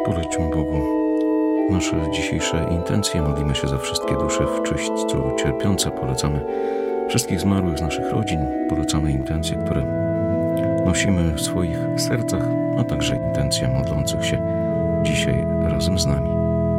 Polećmy Bogu nasze dzisiejsze intencje. Modlimy się za wszystkie dusze w czyśćcu cierpiące. Polecamy wszystkich zmarłych z naszych rodzin. Polecamy intencje, które nosimy w swoich sercach, a także intencje modlących się dzisiaj razem z nami.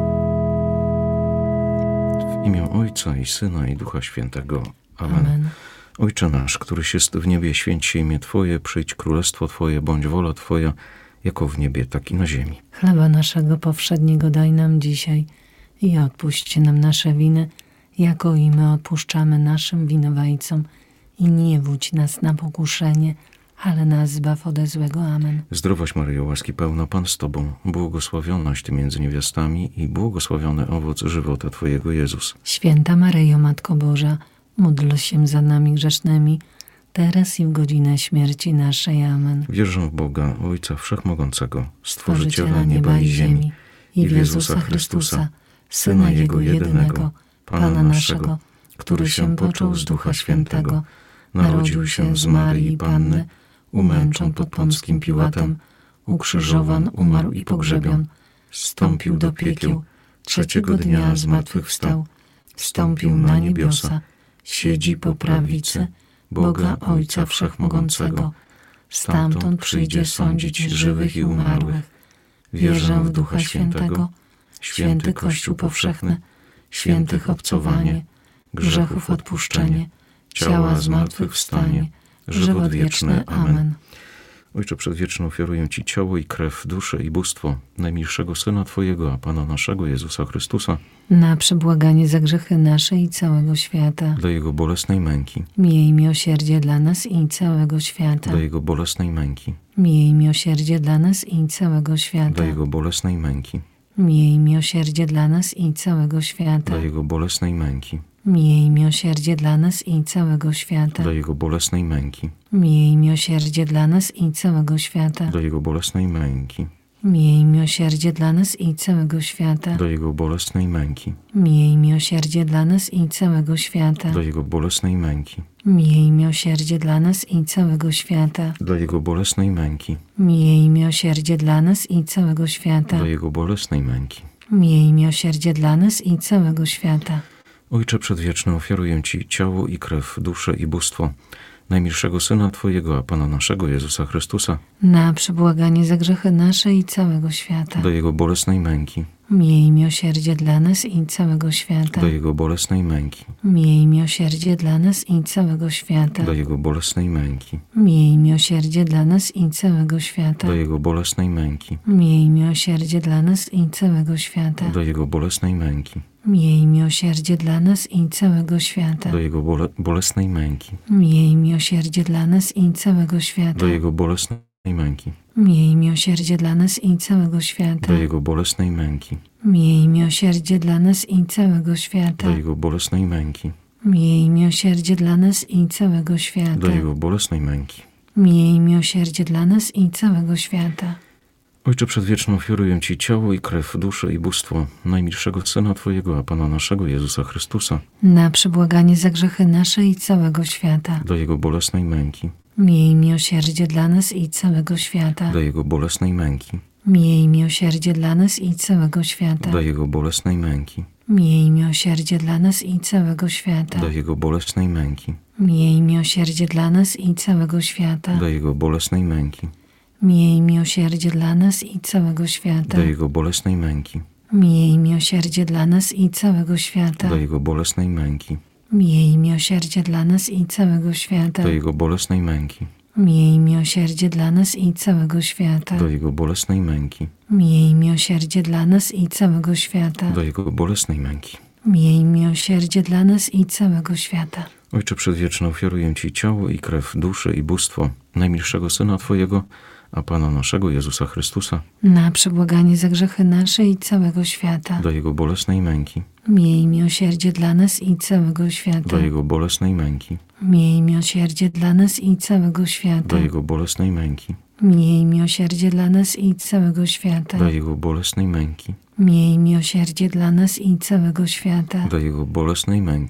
W imię Ojca i Syna i Ducha Świętego. Amen. Ojcze nasz, któryś jest w niebie, święć się imię Twoje, przyjdź królestwo Twoje, bądź wola Twoja, jako w niebie, tak i na ziemi. Chleba naszego powszedniego daj nam dzisiaj i odpuść nam nasze winy, jako i my odpuszczamy naszym winowajcom. I nie wódź nas na pokuszenie, ale nas zbaw ode złego. Amen. Zdrowaś Maryjo, łaski pełna, Pan z Tobą, błogosławionaś Ty między niewiastami i błogosławiony owoc żywota Twojego, Jezus. Święta Maryjo, Matko Boża, módl się za nami grzesznymi, teraz i w godzinę śmierci naszej. Amen. Wierzę w Boga, Ojca Wszechmogącego, Stworzyciela nieba i ziemi, i w Jezusa Chrystusa, Syna Jego jedynego, Pana naszego, który się począł z Ducha Świętego, narodził się z Maryi Panny, umęczon pod Pąckim Piłatem, ukrzyżowan, umarł i pogrzebion, zstąpił do piekieł, trzeciego dnia zmartwychwstał, wstąpił na niebiosa, siedzi po prawicy Boga Ojca Wszechmogącego, stamtąd przyjdzie sądzić żywych i umarłych. Wierzę w Ducha Świętego, święty Kościół powszechny, świętych obcowanie, grzechów odpuszczenie, ciała zmartwychwstanie, żywot wieczny. Amen. Ojcze Przedwieczny, ofiaruję Ci ciało i krew, duszę i bóstwo najmilszego Syna Twojego, a Pana naszego Jezusa Chrystusa, na przebłaganie za grzechy nasze i całego świata. dla Jego bolesnej męki, Miej miłosierdzie dla nas i całego świata. dla Jego bolesnej męki, Miej miłosierdzie dla nas i całego świata. dla Jego bolesnej męki, Miej miłosierdzie dla nas i całego świata. dla Jego bolesnej męki, Miej miłosierdzie dla nas i całego świata. dla Jego bolesnej męki, Miej miłosierdzie dla nas i całego świata. dla Jego bolesnej męki, Miej miłosierdzie dla nas i całego świata. dla Jego bolesnej męki, Miej miłosierdzie dla nas i całego świata. dla Jego bolesnej męki, Miej miłosierdzie dla nas i całego świata. dla Jego bolesnej męki, Miej miłosierdzie dla nas i całego świata. dla Jego bolesnej męki. Miej miłosierdzie dla nas i całego świata. Ojcze Przedwieczny, ofiaruję Ci ciało i krew, duszę i bóstwo najmilszego Syna Twojego, a Pana naszego Jezusa Chrystusa, Na przebłaganie za grzechy nasze i całego świata. dla Jego bolesnej męki, Miej miłosierdzie dla nas i całego świata. dla Jego bolesnej męki, Miej miłosierdzie dla nas i całego świata. dla Jego bolesnej męki, Miej miłosierdzie dla nas i całego świata. dla Jego bolesnej męki, Miej miłosierdzie dla nas i całego świata. dla Jego bolesnej męki, Miej miłosierdzie dla nas i całego świata. dla Jego bolesnej męki, Miej miłosierdzie dla nas i całego świata. dla Jego bolesnej męki, Miej miłosierdzie dla nas i całego świata. dla Jego bolesnej męki, Miej miłosierdzie dla nas i całego świata. dla Jego bolesnej męki, Miej miłosierdzie dla nas i całego świata. dla Jego bolesnej męki. Miej miłosierdzie dla nas i całego świata. Ojcze Przedwieczny, ofiaruję Ci ciało i krew, duszę i bóstwo najmilszego Syna Twojego, a Pana naszego Jezusa Chrystusa, Na przebłaganie za grzechy nasze i całego świata. dla Jego bolesnej męki, Miej miłosierdzie dla nas i całego świata. dla Jego bolesnej męki, Miej miłosierdzie dla nas i całego świata. dla Jego bolesnej męki, Miej miłosierdzie dla nas i całego świata. dla Jego bolesnej męki, Miej miłosierdzie dla nas i całego świata. dla Jego bolesnej męki, Miej miłosierdzie dla nas i całego świata. dla Jego bolesnej męki, Miej miłosierdzie dla nas i całego świata. dla Jego bolesnej męki, Miej miłosierdzie dla nas i całego świata. dla Jego bolesnej męki, Miej miłosierdzie dla nas i całego świata. dla Jego bolesnej męki, Miej miłosierdzie dla nas i całego świata. dla Jego bolesnej męki. Miej miłosierdzie dla nas i całego świata. Ojcze Przedwieczny, ofiaruję Ci ciało i krew, duszę i bóstwo najmilszego Syna Twojego, a Pana naszego Jezusa Chrystusa, Na przebłaganie za grzechy nasze i całego świata. dla Jego bolesnej męki, Miej miłosierdzie dla nas i całego świata. dla Jego bolesnej męki, Miej miłosierdzie dla nas i całego świata. dla Jego bolesnej męki, Miej miłosierdzie dla nas i całego świata. dla Jego bolesnej męki, Miej miłosierdzie dla nas i całego świata. dla Jego bolesnej męki,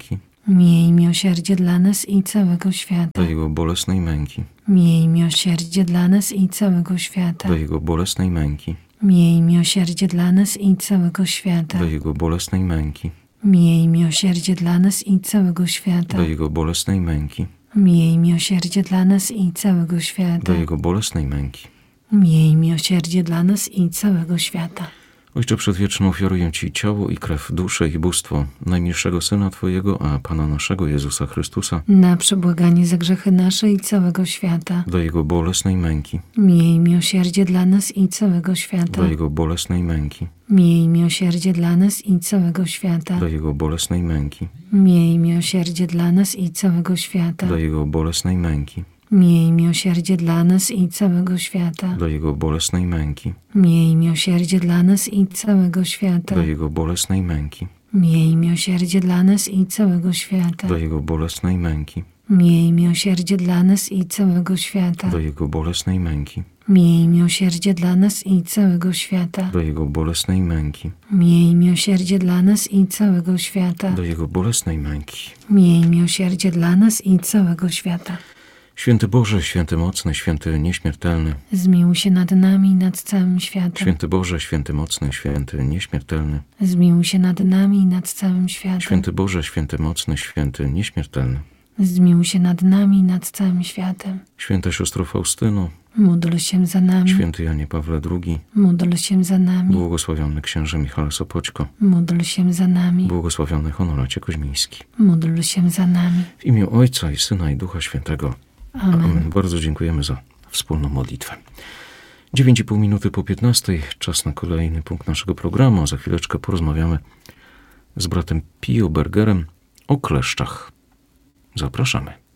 Miej miłosierdzie dla nas i całego świata. dla Jego bolesnej męki, Miej miłosierdzie dla nas i całego świata. dla Jego bolesnej męki, Miej miłosierdzie dla nas i całego świata. dla Jego bolesnej męki, Miej miłosierdzie dla nas i całego świata. dla Jego bolesnej męki, Miej miłosierdzie dla nas i całego świata. dla Jego bolesnej męki. Miej miłosierdzie dla nas i całego świata. Ojcze Przedwieczny, ofiaruję Ci ciało i krew, duszę i bóstwo najmilszego Syna Twojego, a Pana naszego Jezusa Chrystusa, Na przebłaganie za grzechy nasze i całego świata. dla Jego bolesnej męki, Miej miłosierdzie dla nas i całego świata. dla Jego bolesnej męki, Miej miłosierdzie dla nas i całego świata. dla Jego bolesnej męki, Miej miłosierdzie dla nas i całego świata. dla Jego bolesnej męki, Miej miłosierdzie dla nas i całego świata. dla Jego bolesnej męki, Miej miłosierdzie dla nas i całego świata. dla Jego bolesnej męki, Miej miłosierdzie dla nas i całego świata. dla Jego bolesnej męki, Miej miłosierdzie dla nas i całego świata. dla Jego bolesnej męki, Miej miłosierdzie dla nas i całego świata. dla Jego bolesnej męki, Miej miłosierdzie dla nas i całego świata. dla Jego bolesnej męki. Miej miłosierdzie dla nas i całego świata. Święty Boże, święty mocny, święty nieśmiertelny, Zmiłuj się nad nami i nad całym światem. święty Boże, święty mocny, święty nieśmiertelny, Zmiłuj się nad nami i nad całym światem. święty Boże, święty mocny, święty nieśmiertelny, Zmiłuj się nad nami i nad całym światem. święta siostro Faustyno, Módl się za nami. święty Janie Pawle II, Módl się za nami. błogosławiony księże Michale Sopoćko, Módl się za nami. błogosławiony Honoracie Koźmiński. Módl się za nami. W imię Ojca i Syna i Ducha Świętego. Amen. Amen. Bardzo dziękujemy za wspólną modlitwę. 9,5 minuty po 15. Czas na kolejny punkt naszego programu. A za chwileczkę porozmawiamy z bratem Pio Bergerem o kleszczach. Zapraszamy.